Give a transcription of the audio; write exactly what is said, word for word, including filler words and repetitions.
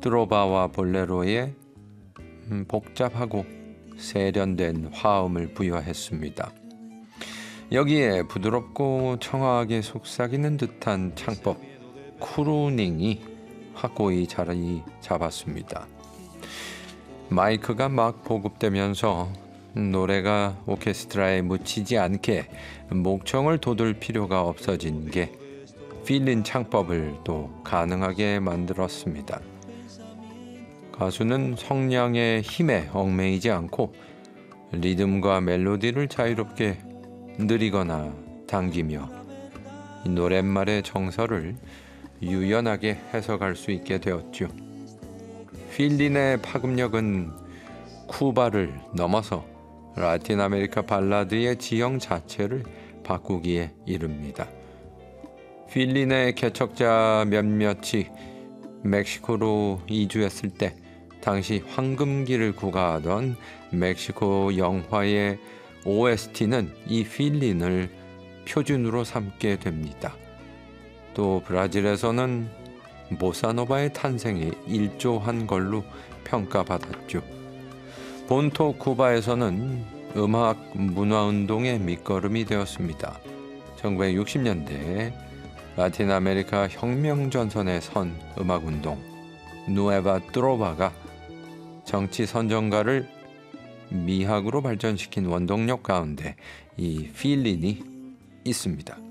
트로바와 볼레로에 복잡하고 세련된 화음을 부여했습니다. 여기에 부드럽고 청아하게 속삭이는 듯한 창법 크루닝이 확고히 자리 잡았습니다. 마이크가 막 보급되면서 노래가 오케스트라에 묻히지 않게 목청을 돋을 필요가 없어진 게 필린 창법을 또 가능하게 만들었습니다. 가수는 성량의 힘에 얽매이지 않고 리듬과 멜로디를 자유롭게 느리거나 당기며 노랫말의 정서를 유연하게 해석할 수 있게 되었죠. 필린의 파급력은 쿠바를 넘어서 라틴 아메리카 발라드의 지형 자체를 바꾸기에 이릅니다. 필린의 개척자 몇몇이 멕시코로 이주했을 때 당시 황금기를 구가하던 멕시코 영화의 오에스티는 이 필린을 표준으로 삼게 됩니다. 또 브라질에서는 보사노바의 탄생에 일조한 걸로 평가받았죠. 본토 쿠바에서는 음악 문화운동의 밑거름이 되었습니다. 천구백육십 년대에 라틴 아메리카 혁명전선에 선 음악운동 누에바 트로바가 정치 선정가를 미학으로 발전시킨 원동력 가운데 이 필린이 있습니다.